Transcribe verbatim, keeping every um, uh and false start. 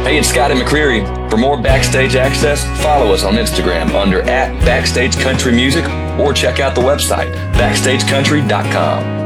Hey, it's Scotty McCreery. For more backstage access, follow us on Instagram under at Backstage Country Music or check out the website, backstage country dot com.